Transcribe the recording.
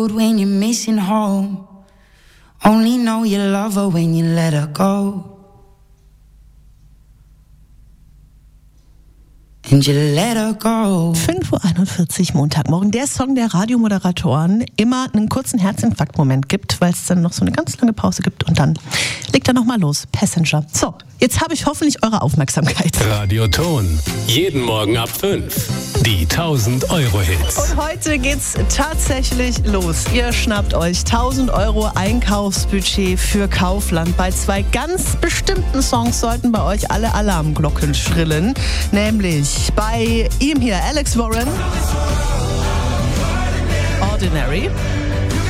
When you're missing home, only know you love her when you let her go. And you let her go. 5:41 Uhr Montagmorgen. Der Song der Radiomoderatoren immer einen kurzen Herzinfarktmoment gibt, weil es dann noch so eine ganz lange Pause gibt und dann legt er nochmal los. Passenger. So, jetzt habe ich hoffentlich eure Aufmerksamkeit. Radioton. Jeden Morgen ab 5. Die 1000-Euro-Hits. Und heute geht's tatsächlich los. Ihr schnappt euch 1000 Euro Einkaufsbudget für Kaufland. Bei zwei ganz bestimmten Songs sollten bei euch alle Alarmglocken schrillen. Nämlich bei ihm hier, Alex Warren, Ordinary.